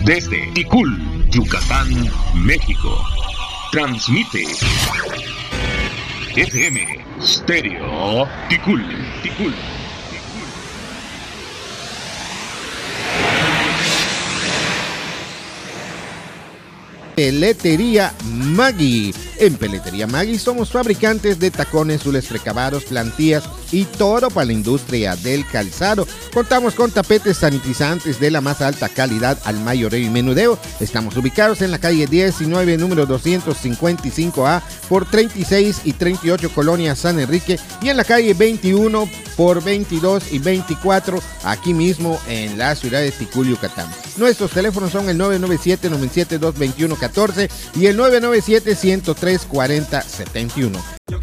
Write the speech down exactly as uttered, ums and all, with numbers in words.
Desde Ticul, Yucatán, México. Transmite F M Stereo Ticul, Ticul. Peletería Maggi. En Peletería Maggi somos fabricantes de tacones, zules precabados, plantillas y todo para la industria del calzado. Contamos con tapetes sanitizantes de la más alta calidad al mayoreo y menudeo. Estamos ubicados en la calle diecinueve, número doscientos cincuenta y cinco A por treinta y seis y treinta y ocho, Colonia San Enrique, y en la calle veintiuno por veintidós y veinticuatro, aquí mismo en la ciudad de Ticul, Yucatán. Nuestros teléfonos son el nueve nueve siete, noventa y siete, doscientos veintiuno, catorce y el nueve nueve siete, ciento tres, cuarenta, setenta y uno.